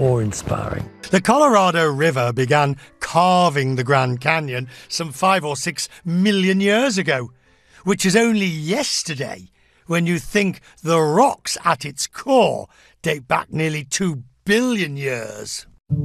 awe-inspiring. The Colorado River began carving the Grand Canyon some 5 or 6 million years ago, which is only yesterday when you think the rocks at its core date back nearly 2 billion years.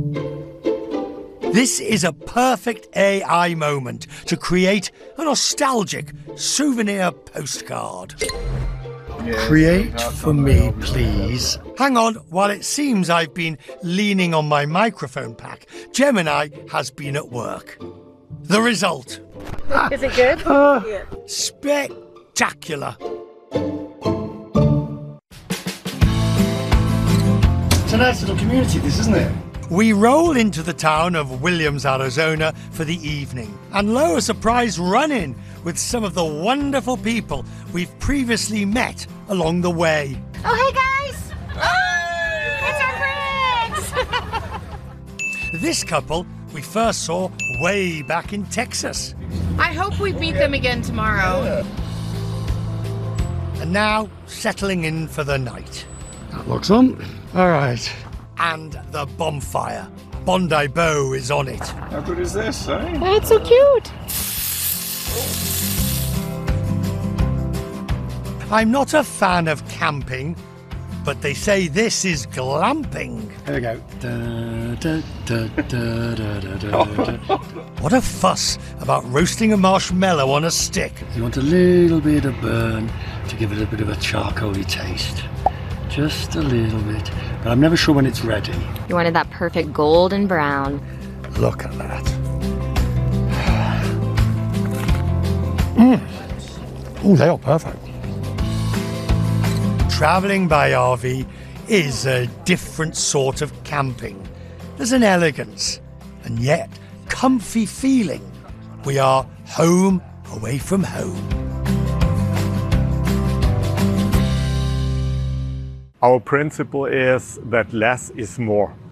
This is a perfect AI moment to create a nostalgic souvenir postcard. Create for me, please. Hang on, while it seems I've been leaning on my microphone pack, Gemini has been at work. The result. Is it good? Yeah. Spectacular. It's a nice little community, this, isn't it? We roll into the town of Williams, Arizona for the evening, and lo, a surprise run-in with some of the wonderful people we've previously met along the way. Oh, hey guys! It's our friends! This couple we first saw way back in Texas. I hope we meet them again tomorrow. And now settling in for the night. That looks on. All right. And the bonfire. Bondi Bow is on it. How good is this, eh? That's so cute! I'm not a fan of camping, but they say this is glamping. Here we go. Da, da, da, da, da, da, da. What a fuss about roasting a marshmallow on a stick. You want a little bit of burn to give it a bit of a charcoaly taste. Just a little bit. But I'm never sure when it's ready. You wanted that perfect golden brown. Look at that. Oh, they are perfect. Travelling by RV is a different sort of camping. There's an elegance and yet comfy feeling. We are home away from home. Our principle is that less is more.